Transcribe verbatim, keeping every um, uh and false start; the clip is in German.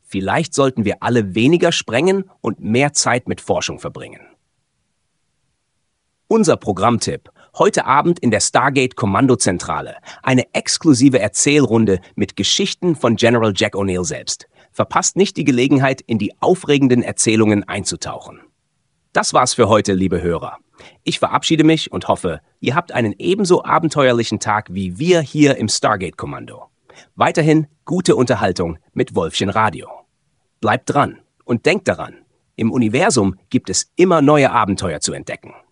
Vielleicht sollten wir alle weniger sprengen und mehr Zeit mit Forschung verbringen. Unser Programmtipp: Heute Abend in der Stargate-Kommandozentrale. Eine exklusive Erzählrunde mit Geschichten von General Jack O'Neill selbst. Verpasst nicht die Gelegenheit, in die aufregenden Erzählungen einzutauchen. Das war's für heute, liebe Hörer. Ich verabschiede mich und hoffe, ihr habt einen ebenso abenteuerlichen Tag wie wir hier im Stargate-Kommando. Weiterhin gute Unterhaltung mit Wölfchen Radio. Bleibt dran und denkt daran, im Universum gibt es immer neue Abenteuer zu entdecken.